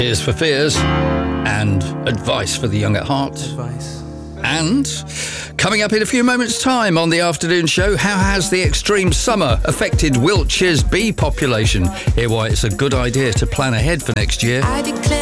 Tears for Fears and Advice for the Young at Heart. Advice. And coming up in a few moments' time on the afternoon show, how has the extreme summer affected Wiltshire's bee population? Hear why it's a good idea to plan ahead for next year. I declare